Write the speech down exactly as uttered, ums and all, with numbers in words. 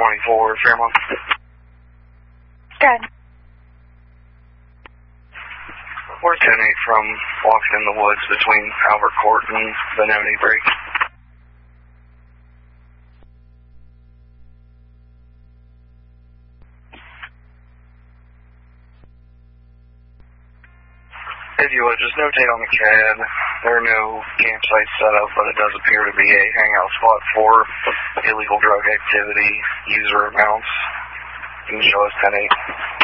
twenty-four, Fairmont. Good. We're ten eight from walking in the woods between Albert Court and Benoni Break. If you would, just notate on the C A D, there are no campsites set up, but it does appear to be a hangout spot for illegal drug activity, user amounts. You can show us ten eight.